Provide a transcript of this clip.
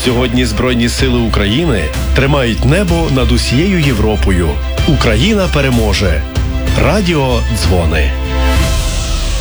Сьогодні Збройні сили України тримають небо над усією Європою. Україна переможе. Радіо Дзвони.